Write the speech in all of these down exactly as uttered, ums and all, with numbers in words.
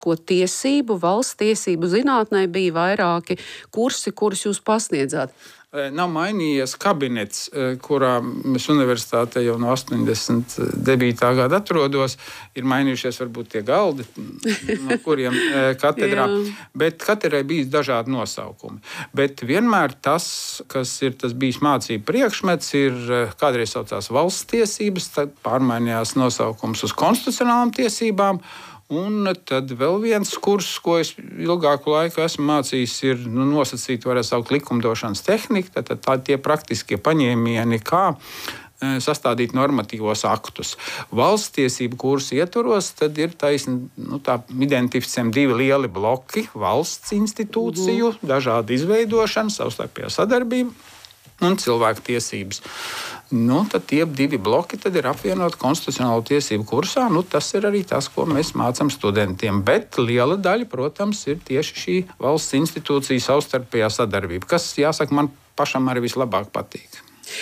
ko tiesību, valsts tiesību zinātnē bija vairāki kursi, kurus jūs pasniedzāt. Nav mainījies kabinets, kurā es universitātē jau no astoņdesmit devītā gada atrodos. Ir mainījušies varbūt tie galdi, no kuriem katedrā. Bet katedrai bijis dažādi nosaukumi. Bet vienmēr tas, kas ir tas bijis mācību priekšmets, ir kādreiz saucās valsts tiesības, tad pārmainījās nosaukums uz konstitucionālām tiesībām. Un tad vēl viens kurs, ko es ilgāku laiku esmu mācījis, ir nu, nosacīt, varētu saukt, likumdošanas tehnika. Tad tā tie praktiskie paņēmieni, kā sastādīt normatīvos aktus. Valsts tiesību kursu ietvaros tad ir taisni, nu, tā identificējami divi lieli bloki - valsts institūciju, mm. dažādu izveidošanu, savstarpējā sadarbība un cilvēku tiesības. Nu, tad tie divi bloki tad ir apvienoti konstitucionālo tiesību kursā. Nu, tas ir arī tas, ko mēs mācām studentiem. Bet liela daļa, protams, ir tieši šī valsts institūcija savstarpējā sadarbība, kas, jāsaka, man pašam arī vislabāk patīk.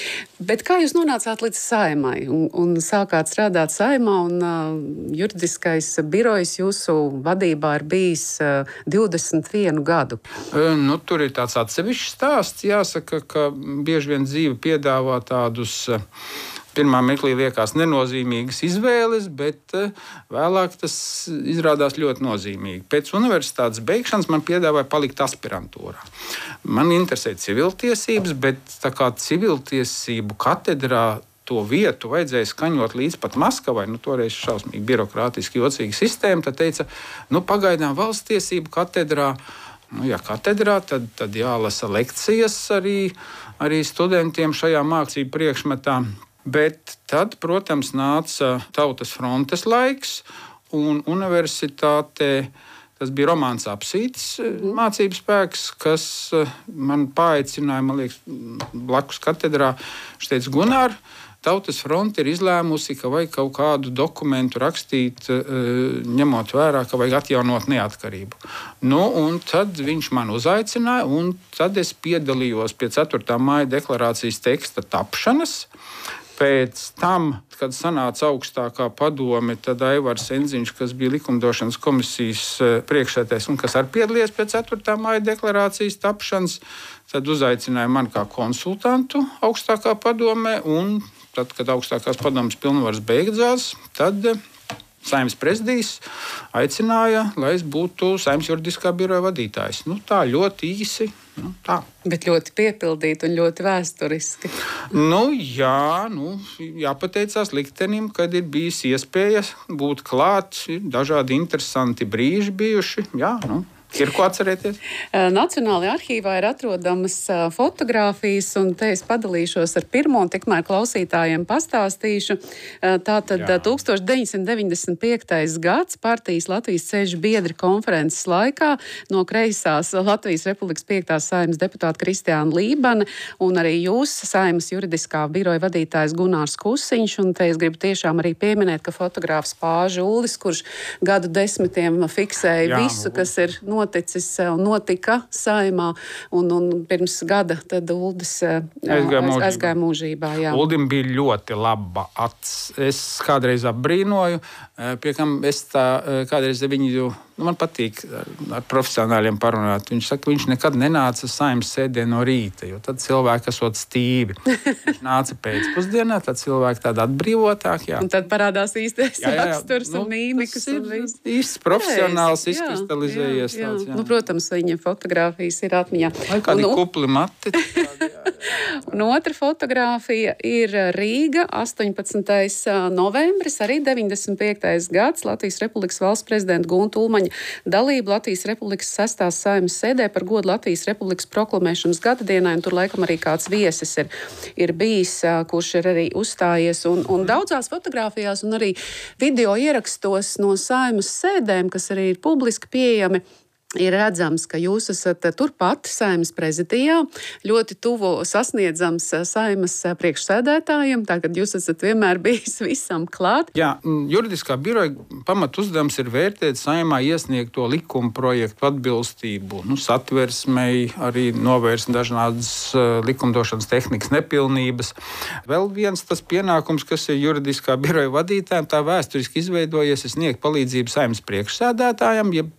Bet kā jūs nonācāt līdz Saeimai un, un sākāt strādāt Saeimā? Un, uh, juridiskais birojs jūsu vadībā ir bijis uh, divdesmit vienu gadu. E, nu, tur ir tāds atsevišķs stāsts. Jāsaka, ka bieži vien dzīve piedāvā tādus uh, pirmā mirklī liekas nenozīmīgas izvēles, bet vēlāk tas izrādās ļoti nozīmīgi. Pēc universitātes beigšanas man piedāvāja palikt aspirantūrā. Man interesē civiltiesības, bet tā kā civiltiesību katedrā to vietu vajadzēja skaņot līdz pat Maskavai, nu toreiz šausmīgi birokrātiski jocīga sistēma, tad teica, nu pagaidām valsts tiesību katedrā, nu ja katedrā, tad, tad jālasa lekcijas arī, arī studentiem šajā mācību priekšmetā. Bet tad, protams, nāca Tautas frontes laiks, un universitātē tas bija Romāns Apsītis mācību spēks, kas man paaicināja, man liekas, blakus katedrā. Viņš teica, Gunār, Tautas fronte ir izlēmusi, ka vajag kaut kādu dokumentu rakstīt, ņemot vērā, ka vajag atjaunot neatkarību. Nu, un tad viņš man uzaicināja, un tad es piedalījos pie ceturtā māja deklarācijas teksta tapšanas. Pēc tam, kad sanāca augstākā padome, tad Aivars Enziņš, kas bija likumdošanas komisijas priekšsēdētājs un kas arī piedalījās pie ceturtā māja deklarācijas tapšanas, tad uzaicināja mani kā konsultantu augstākā padomē, un tad, kad augstākās padomes pilnvaras beidzās, tad Saeimas prezidijs aicināja, lai es būtu Saeimas juridiskā biroja vadītājs. Nu, tā ļoti īsi. Nu, tā. Bet ļoti piepildīti un ļoti vēsturiski. Nu, jā, nu, jāpateicās liktenim, kad ir bijis iespēja būt klāt. Ir dažādi interesanti brīži bijuši. Jā, nu. Ir ko atcerēties? Nacionālajā arhīvā ir atrodamas fotogrāfijas, un te es padalīšos ar pirmo, un tikmēr klausītājiem pastāstīšu. Tātad Jā. tukstovš deviņsimt deviņdesmit piektais gads partijas Latvijas ceļu biedri konferences laikā no kreisās Latvijas Republikas piektās Saeimas deputāta Kristiāna Lībane, un arī jūs, Saeimas juridiskā biroja vadītājs Gunārs Kusiņš, un te es gribu tiešām arī pieminēt, ka fotogrāfs Pāža Ulis, kurš gadu desmitiem fiksēja Jā. visu, kas ir noticis un notika Saeimā, un, un pirms gada tad Uldis aizgāja mūžībā. Aizgāja mūžībā jā. Uldim bija ļoti laba acs. Es kādreiz apbrīnoju, pie kam es tā kādreiz viņu, nu, man patīk ar, ar profesionāļiem parunāt. Viņš saka, viņš nekad nenāca Saeimas sēdē no rīta, jo tad cilvēki esot stīvi. Viņš nāca pēcpusdienā, tad cilvēki tādi atbrīvotāk. Jā. Un tad parādās īstais raksturs nu, un mīmikas. Īsts profesionāls izkristalizējies. Jā, jā. Jā. Nu, protams, viņa fotogrāfijas ir atmiņā. Vai kādi un, kupli mati. Un otra fotogrāfija ir Rīga, astoņpadsmitais novembris, arī deviņdesmit piektais gads, Latvijas Republikas valsts prezidenta Gunta Ulmaņa dalība Latvijas Republikas sestās Saeimas sēdē par godu Latvijas Republikas proklamēšanas gadadienai, un tur laikam arī kāds viesis ir, ir bijis, kurš ir arī uzstājies, un, un daudzās fotogrāfijās un arī video ierakstos no Saeimas sēdēm, kas arī ir publiski pieejami. Ir redzams, ka jūs esat turpat Saeimas prezidijā, ļoti tuvu sasniedzams Saeimas priekšsēdētājiem. Tagad jūs esat vienmēr bijis visam klāt. Jā, juridiskā biroja pamat uzdevums ir vērtēt Saeimā iesniegto likuma projektu atbilstību, nu, satversmei, arī novērst dažādas uh, likumdošanas tehnikas nepilnības. Vēl viens tas pienākums, kas ir juridiskā biroja vadītājiem, tā vēsturiski izveidojies, ir sniegt palīdzību Saeimas priekšsēdētājam, ja